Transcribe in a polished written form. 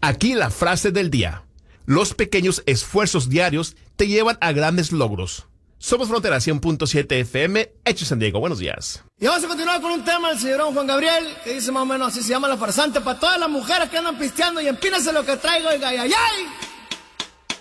Aquí la frase del día. Los pequeños esfuerzos diarios te llevan a grandes logros. Somos Frontera 100.7 FM, hecho San Diego. Buenos días. Y vamos a continuar con un tema del señor Juan Gabriel, que dice más o menos así, se llama La Farsante, para todas las mujeres que andan pisteando y empínense lo que traigo, y ay, ay, ay.